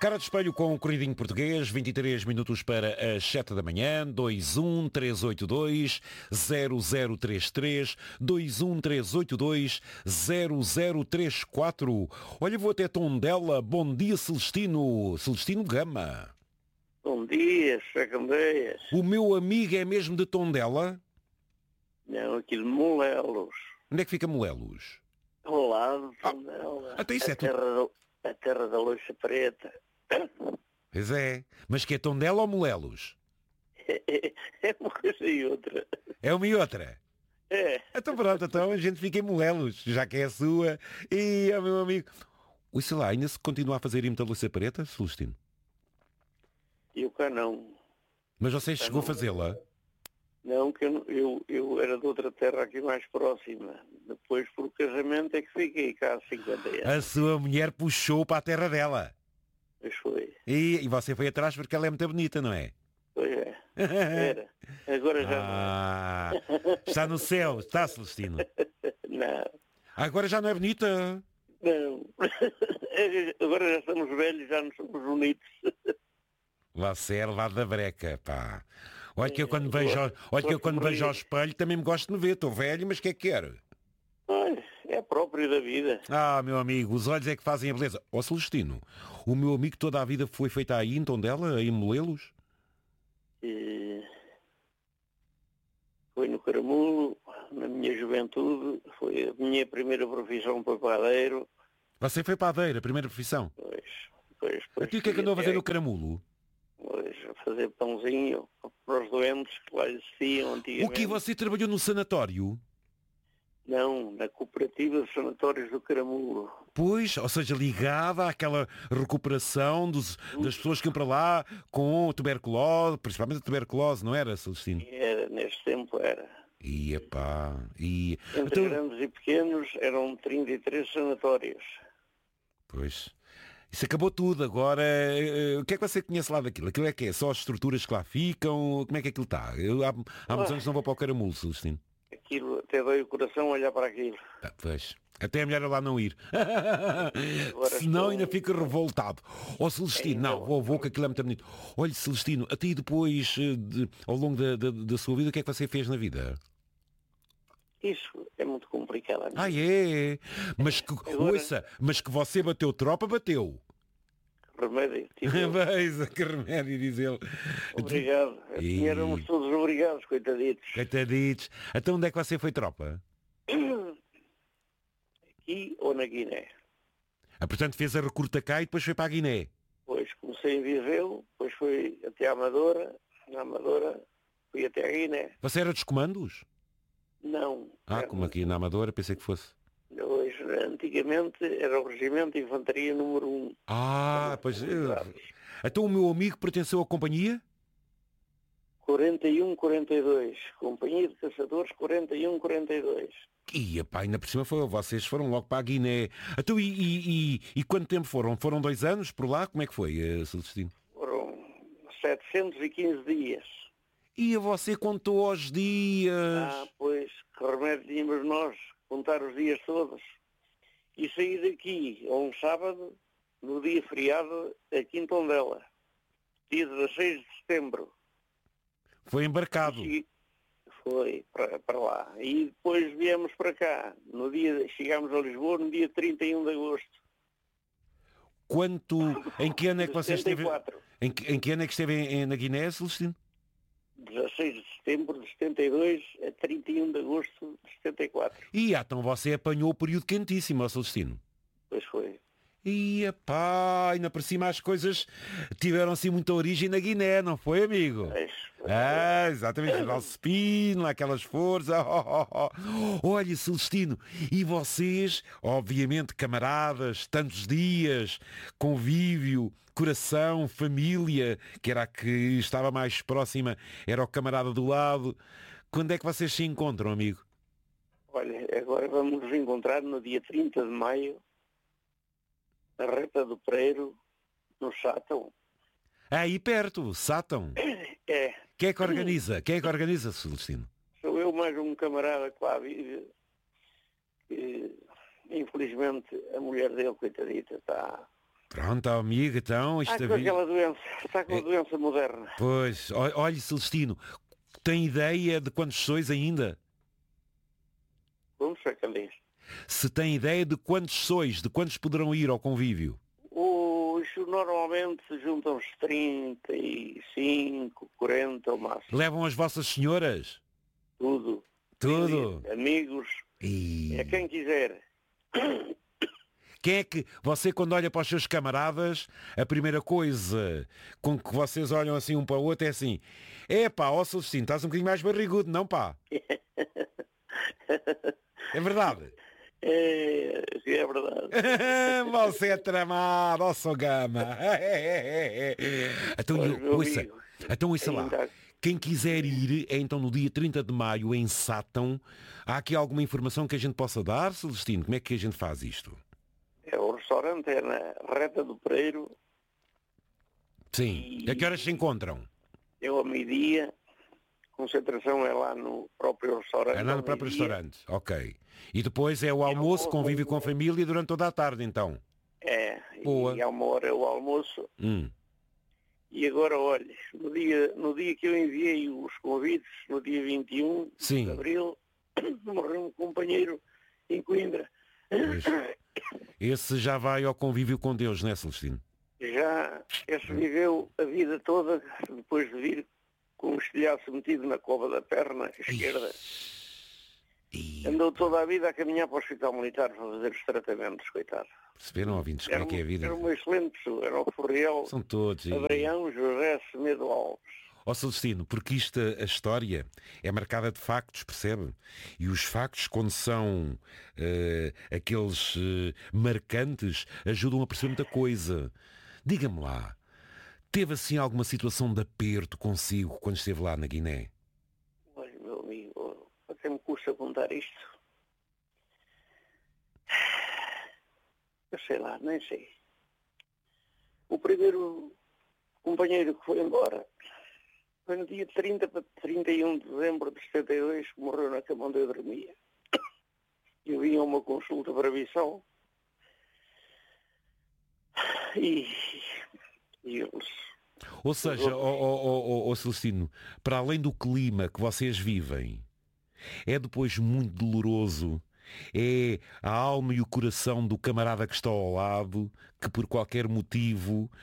Cara de espelho com o Corridinho Português, 23 minutos para as 7 da manhã, 21382-0033, 21382-0034. Olha, vou até Tondela. Bom dia, Celestino. Celestino Gama. Bom dia, Sacandeias. O meu amigo é mesmo de Tondela? Não, aqui de Molelos. Onde é que fica Molelos? Ao lado de Tondela. até isso é A terra da Loiça Preta. Pois é. Mas que é Tondela ou Molelos? É uma coisa e outra. É uma e outra? É. Então pronto, então a gente fica em Molelos, já que é a sua. E é meu amigo. Ui, sei lá, ainda se continua a fazer imita Loiça Preta, Celestino? E o cá não. Mas você chegou a fazê-la? Não, que eu era de outra terra aqui mais próxima. Depois, por casamento, é que fiquei cá há 50 anos. A sua mulher puxou para a terra dela. Pois foi. E você foi atrás porque ela é muito bonita, não é? Pois é. Era. Agora já Está no céu, está, Celestino? não. Agora já não é bonita? Não. Agora já estamos velhos, já não somos bonitos. Você é levado da breca, pá. Olha que eu quando vejo ao espelho também me gosto de me ver. Estou velho, mas o que é que quero? Olha, é próprio da vida. Ah, meu amigo, os olhos é que fazem a beleza. Ó Celestino, o meu amigo toda a vida foi feita aí em Tondela, aí em Molelos? Foi no Caramulo, na minha juventude, foi a minha primeira profissão para padeiro. Você foi padeiro, a primeira profissão? Pois. E o que é que andou a fazer no Caramulo? Pois, a fazer pãozinho para os doentes que lá existiam antigamente. O que você trabalhou no sanatório? Não, na cooperativa de sanatórios do Caramulo. Pois, ou seja, ligada àquela recuperação das pessoas que iam para lá com tuberculose, principalmente a tuberculose, não era, Celestino? Era, neste tempo era. Entre grandes e pequenos eram 33 sanatórios. Pois. Isso acabou tudo. Agora, o que é que você conhece lá daquilo? Aquilo é que é? Só as estruturas que lá ficam? Como é que aquilo está? Eu há muitos anos não vou para o Caramulo, Celestino. Aquilo, até dói o coração olhar para aquilo. Pois. Até é melhor eu lá não ir. Senão ainda fica revoltado. Ó Celestino, não, vou que aquilo é muito bonito. Olha, Celestino, até aí depois, ao longo da sua vida, o que é que você fez na vida? Isso é muito complicado. É? Mas que, ouça, mas que você bateu tropa, bateu. Remédio. Veja, que remédio, diz ele. Obrigado. Éramos todos obrigados, coitaditos. Coitaditos. Então onde é que você foi tropa? Aqui ou na Guiné. Portanto fez a recruta cá e depois foi para a Guiné. Pois comecei em Viseu, depois fui até a Amadora. Na Amadora fui até a Guiné. Você era dos comandos? Não. Como aqui na Amadora, pensei que fosse. Hoje, antigamente era o Regimento de Infantaria número 1. Pois é. Então o meu amigo pertenceu à companhia? 41-42. Companhia de Caçadores 41-42. Ainda por cima vocês foram logo para a Guiné. Então e quanto tempo foram? Foram 2 anos por lá? Como é que foi, Celestino? Foram 715 dias. E a você contou aos dias? Pois, que remédio tínhamos nós, contar os dias todos. E saí daqui a um sábado, no dia feriado, aqui em Tondela, dia 16 de setembro. Foi embarcado? Foi para lá. E depois viemos para cá. Chegámos a Lisboa no dia 31 de agosto. Em que ano é que você esteve? 74. Em que ano é que esteve na Guiné, Celestino? 16 de setembro de 72 a 31 de agosto de 74. Então você apanhou o período quentíssimo, Celestino. Pois foi. Ainda por cima as coisas tiveram assim muita origem na Guiné, não foi, amigo? Exatamente, General Spino, aquelas forças. Olha, Celestino, e vocês, obviamente, camaradas, tantos dias, convívio, coração, família, que era a que estava mais próxima, era o camarada do lado. Quando é que vocês se encontram, amigo? Olha, agora vamos nos encontrar no dia 30 de maio, na Reta do Pereiro, no Sátão. Aí perto, Sátão. É. Quem é que organiza, Celestino? Sou eu mais um camarada que lá vive, que infelizmente a mulher dele, coitadita, está Pronto, amigo, então... Está com aquela doença, está com a doença moderna. Pois, olhe, Celestino, tem ideia de quantos sois ainda? Vamos ver, cadê? Se tem ideia de quantos sois, de quantos poderão ir ao convívio? Isto normalmente juntam-se 35, 40 ou máximo. Levam as vossas senhoras? Tudo. Tudo? Amigos. É quem quiser. Quem é que, você quando olha para os seus camaradas, a primeira coisa com que vocês olham assim um para o outro é assim: ó Celestino, estás um bocadinho mais barrigudo, não pá? É verdade? É verdade. Você é tramado, ó seu gama. Então ouça lá. Quem quiser ir, é então no dia 30 de maio em Sátão. Há aqui alguma informação que a gente possa dar, Celestino? Como é que a gente faz isto? O restaurante é na Reta do Pereiro. Sim. A que horas se encontram? É ao meio-dia. Concentração é lá no próprio restaurante. É lá no próprio restaurante, ok. E depois é o almoço, convívio com a família durante toda a tarde, então? Boa. E há uma hora é o almoço. E agora, olha, no dia que eu enviei os convites, no dia 21 Sim. de abril, morreu um companheiro em Coimbra. Pois. Esse já vai ao convívio com Deus, não é, Celestino? Esse viveu a vida toda, depois de vir com um estilhaço metido na cova da perna esquerda. Andou toda a vida a caminhar para o Hospital Militar para fazer os tratamentos, coitado. Perceberam, ouvintes, como é que é a vida? Era uma excelente pessoa, era o Furriel, são todos. Abraião, José Semedo Alves. Ó Celestino, porque a história é marcada de factos, percebe? E os factos, quando são aqueles marcantes, ajudam a perceber muita coisa. Diga-me lá, teve assim alguma situação de aperto consigo quando esteve lá na Guiné? Olha, meu amigo, até me custa contar isto. Eu sei lá, nem sei. O primeiro companheiro que foi embora foi no dia 30 para 31 de dezembro de 72, que morreu na cama onde eu dormia. Eu vinha a uma consulta para Bissau e eles... Ou seja, Celestino, para além do clima que vocês vivem, é depois muito doloroso. É a alma e o coração do camarada que está ao lado, que por qualquer motivo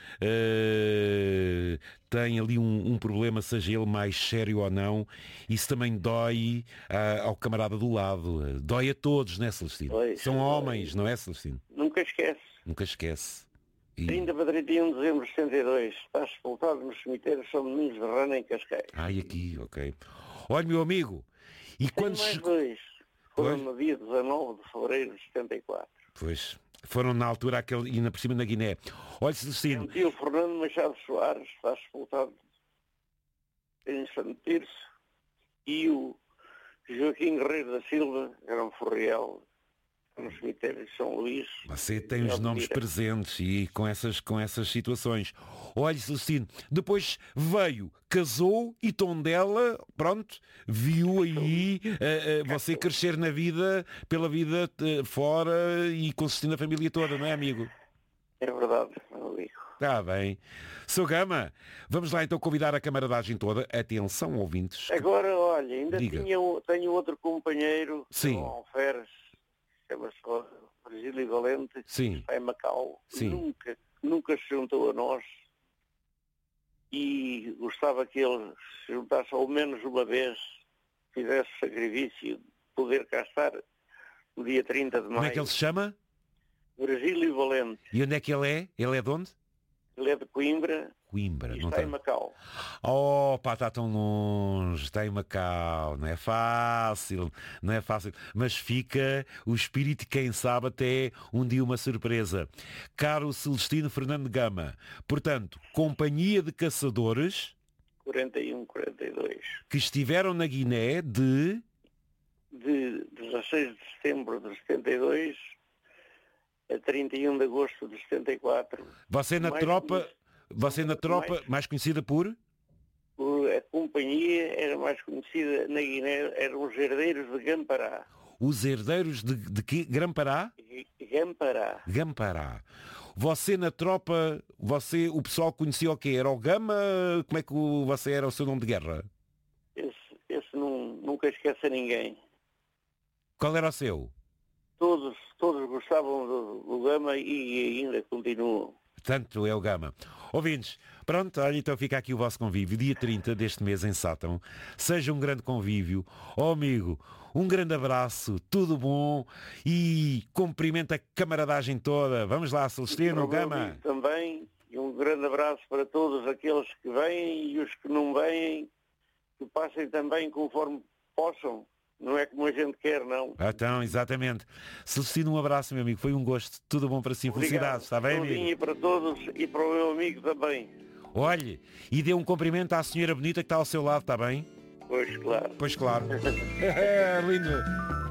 tem ali um problema, seja ele mais sério ou não. Isso também dói ao camarada do lado. Dói a todos, não é, Celestino? São homens, não é, Celestino? Nunca esquece. Nunca esquece. 30 para 31 de dezembro de 72. Está sepultado no cemitério São Domingos de Rana, em Cascais. Aqui, ok. Olha, meu amigo, e quando... mais dois. Foram no dia 19 de fevereiro de 74. Pois, foram na altura aquele, ainda por cima na Guiné. Olha, Celestino... O tio Fernando Machado Soares está sepultado em Santo Tirso e o Joaquim Guerreiro da Silva, era um Furriel, no cemitério de São Luís. Você tem os nomes presentes e com essas situações. Olha, Celestino, depois veio, casou e Tondela, pronto, viu aí você crescer na vida, pela vida fora e consistindo a família toda, não é, amigo? É verdade, meu amigo. Está bem. Seu Gama, vamos lá então convidar a camaradagem toda. Atenção, ouvintes. Agora, olha, ainda tenho outro companheiro, sim, o Alferes, chama-se Virgílio Valente, sim, está em Macau. Sim. Nunca se juntou a nós e gostava que ele se juntasse ao menos uma vez, fizesse o sacrifício de poder cá estar no dia 30 de maio. Como é que ele se chama? Virgílio Valente. E onde é que ele é? Ele é de onde? Ele é de Coimbra. Coimbra, e não está em Macau. Oh, pá, está tão longe, está em Macau, não é fácil, não é fácil, mas fica o espírito, quem sabe, até um dia uma surpresa. Caro Celestino Fernando Gama, portanto, companhia de caçadores 41-42 que estiveram na Guiné de 16 de setembro de 72 a 31 de agosto de 74. Você na tropa mais conhecida por? A companhia era mais conhecida na Guiné, eram os herdeiros de Gampará. Os herdeiros de que? Gampará? Gampará. Gampará. Você na tropa, o pessoal conhecia o quê? Era o Gama? Como é que você era o seu nome de guerra? Esse nunca esquece a ninguém. Qual era o seu? Todos gostavam do Gama e ainda continuam. Portanto, é o Gama. Ouvintes, pronto, olha, então fica aqui o vosso convívio, dia 30 deste mês em Sátão. Seja um grande convívio. Amigo, um grande abraço, tudo bom e cumprimento a camaradagem toda. Vamos lá, Celestino, Gama. Também, e um grande abraço para todos aqueles que vêm e os que não vêm, que passem também conforme possam. Não é como a gente quer, não. Então, exatamente. Celestino, um abraço, meu amigo. Foi um gosto. Tudo bom para si. Felicidades, está bem, amigo? E para todos e para o meu amigo também. Olhe, e dê um cumprimento à senhora bonita que está ao seu lado, está bem? Pois claro. Pois claro. Lindo.